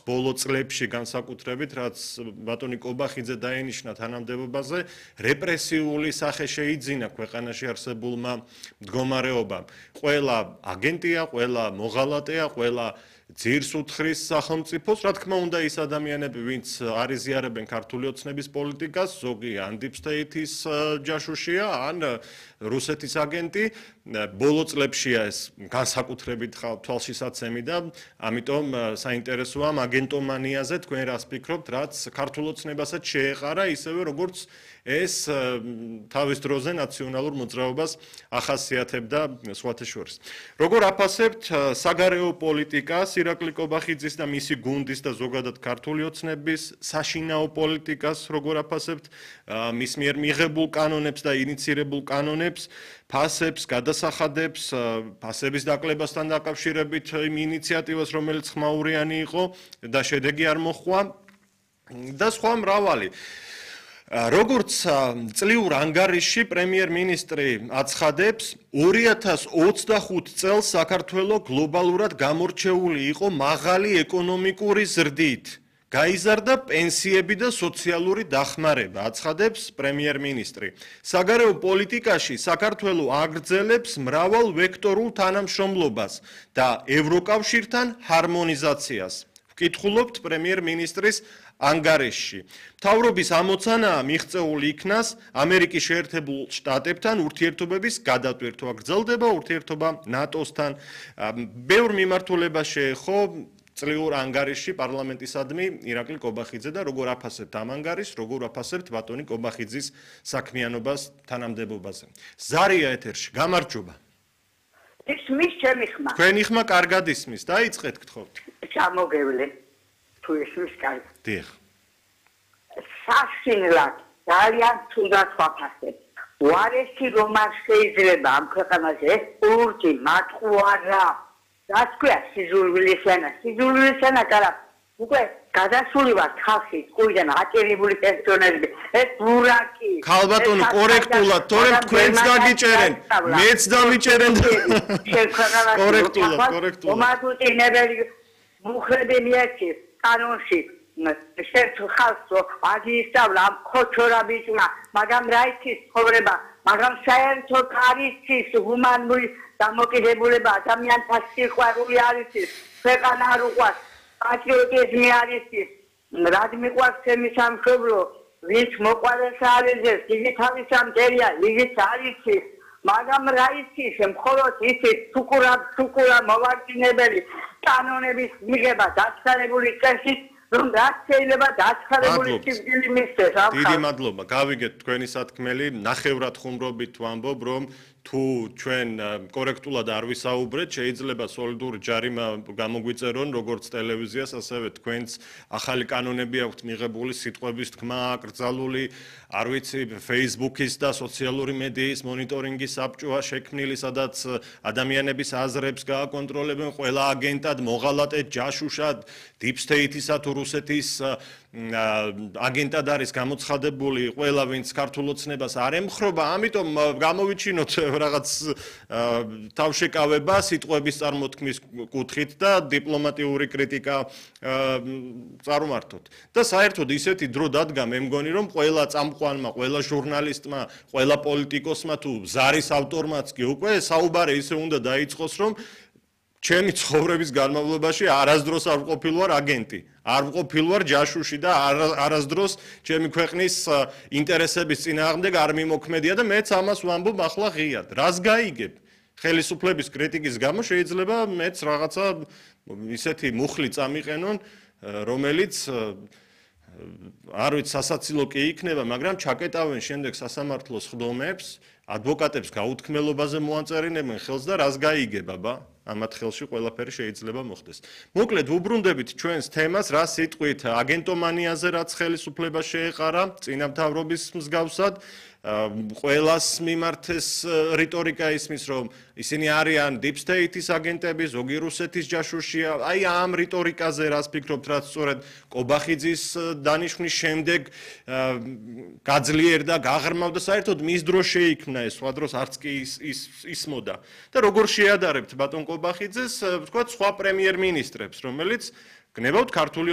ბოლო წლებში განსაკუთრებით, რაც ბატონი კობახიძე დაენიშნა თანამდებობაზე, რეპრესიული სახე შეიძინა ქვეყანაში არსებულმა მდგომარეობამ. ყველა აგენტია, ყველა მოღალატეა, ყველა ძირს უთხრის სახელმწიფოს, რა თქმა უნდა ის ადამიანები, ვინც არიზიარებენ ქართული ოცნების პოლიტიკას, ზოგი ან Deep State-ის ჯაშუშია, ან რუსეთის აგენტი, ბოლო წლებშია ეს განსაკუთრებით თვალშისაცემი და ამიტომ საინტერესოა აგენტომანიაზე თქვენ რას ფიქრობთ, რაც ქართულ ოცნებასაც შეეყარა, ისევე როგორც ეს თავის დროზე ნაციონალურ მოძრაობას ახასიათებდა სხვათა შორის. როგორ აფასებთ საგარეო პოლიტიკას ირაკლი კობახიძის და მისი გუნდის და ზოგადად ქართული ოცნების საშინაო პოლიტიკას, როგორ აფასებთ მის მიერ მიღებულ კანონებს და ინიცირებულ კანონებს, ფასებს, გადასახადებს, ფასების დაკლებასთან დაკავშირებით იმ ინიციატივას, რომელიც ხმაურიანი იყო და შედეგი არ მოჰყვა და სხვა მრავალი. როგორც წლიურ ანგარიშში პრემიერ-მინისტრი აცხადებს, 2025 წელს საქართველო გლობალურად გამორჩეული იყო მაღალი ეკონომიკური ზრდით. გაიზარდა პენსიები და სოციალური დახმარება, აცხადებს პრემიერ-მინისტრი. საგარეო პოლიტიკაში საქართველო აგრძელებს მრავალ ვექტორულ თანამშრომლობას და ევროკავშირთან ჰარმონიზაციას. ვკითხულობთ პრემიერ-მინისტრის ანგარიშში. მთავრობის ამოცანაა მიღწეული იქნას ამერიკის შეერთებულ შტატებთან ურთიერთობების გადატვირთვა. გრძელდება ურთიერთობა ნატოსთან. ბევრ მიმართულებას შეეხო წლიურ ანგარიშში პარლამენტისადმი ირაკლი კობახიძე და როგორ აფასებთ ამ ანგარიშს, როგორ აფასებთ ბატონი კობახიძის საქმიანობას თანამდებობაზე. ზარია ეთერში, გამარჯობა. ისმის ჩემი ხმა. თქვენი ხმა კარგად ისმის, დაიწყეთ გთხოვთ. ჩამოგევლე. თუ ისმის კარგად. დიახ. სასინლად ძალიან თუდად ვაფასებ. უარესი რომ არ შეიძლება ამ ქვეყანაზე ეს პურტი მატყუარა. რაც ქვია სიზულვილის ენა, სიზულვილის ენა კარა. უკვე გადასული ვარ ხალხი, ყურიდან ატელებული პენსიონერები. ეს ბურაკი. ქალბატონო, კორექტულად, თორემ თქვენც გაგიჭერენ, მეც დამიჭერენ. კორექტულად. მომაკვდინებელი მუხრები მიეცი კანონში. ერთ ხალხო აგისწავლა ამ ხოჩორა ბიჭმა, მაგრამ რა იცის ცხოვრება, მაგრამ საერთო კარიცის ჰუმანური დამოკიდებულება ადამიანთა სიყვარული არის ის, ქვეყანა არ უყვარს, პატრიოტიზმი არის ის, რად მიყვარს ჩემი სამშობლო, ვინც მოყვარეს არიზეს, იგი თავისა მტერია, იგიც არ იცის, მაგრამ რა იცის, მხოლოდ იცის სუკურა მოვარჯინებელი კანონების მიღება დაცხადებული წესით, რომ რაც შეიძლება დაცხადებული სიკვდილი მისცეს. დიდი მადლობა. გავიგეთ თქვენი სათქმელი, ნახევრად ხუმრობით ვამბობ, რომ თუ ჩვენ კორექტულად არ ვისაუბრეთ, შეიძლება სოლიდური ჯარიმა გამოგვიწერონ როგორც ტელევიზიას, ასევე თქვენც ახალი კანონები აქვთ მიღებული, სიტყვების თქმა აკრძალული, არ ვიცი, Facebook-ის და სოციალური მედიის მონიტორინგის საბჭოა შექმნილი, სადაც ადამიანების აზრებს გააკონტროლებენ ყველა აგენტად, მოღალატედ, ჯაშუშად, Deep State-ისა თუ რუსეთის აგენტად არის გამოცხადებული ყველა ვინც ქართულ ოცნებას არ ემხრობა, ამიტომ გამოვიჩინოთ რაღაც თავშეკავება სიტყვების წარმოთქმის კუთხით და დიპლომატიური კრიტიკა წარმართოთ. და საერთოდ ისეთი დრო დადგა, მე მგონი რომ ყველა წამყვანმა, ყველა ჟურნალისტმა, ყველა პოლიტიკოსმა თუ ზარის ავტორმაც კი უკვე საუბარი ისე უნდა დაიწყოს, რომ ჩემი ცხოვრების განმავლობაში არასდროს არ ვყოფილ ვარ აგენტი, არ ვყოფილ ვარ ჯაშუში და არასდროს ჩემი ქვეყნის ინტერესების წინააღმდეგ არ მიმოქმედია და მეც ამას ვამბობ ახლა ღიად. რას გაიგებ? ხელისუფლების კრიტიკის გამო შეიძლება მეც რაღაცა ისეთი მუხლი წამიყენონ, რომელიც არ ვიცი სასაცილო კი იქნება, მაგრამ ჩაკეტავენ შემდეგ სასამართლოს ხდომებს, ადვოკატებს გაუთქმელობაზე მოაწერინებენ ხელს და რას გაიგებ აბა? ამათ ხელში ყველაფერი შეიძლება მოხდეს. მოკლედ ვუბრუნდებით ჩვენს თემას, რა სიტყვით აგენტომანიაზე, რაც ხელისუფლებას შეეყარა წინამთავრობის მსგავსად. ყველას მიმართეს რიტორიკა ისმის, რომ ისინი არიან Deep State-ის აგენტები, ზოგი რუსეთის ჯაშუშია. აი ამ რიტორიკაზე რას ფიქრობთ, რაც სწორედ კობახიძის დანიშვნის შემდეგ გაძლიერდა, გაღრმავდა, საერთოდ მის დროს შეიქმნა ეს, სხვა დროს არც კი ისმოდა. და როგორ შეადარებთ ბატონ კობახიძეს, ვთქვათ, სხვა პრემიერ-მინისტრებს, რომელიც გნებავთ ქართული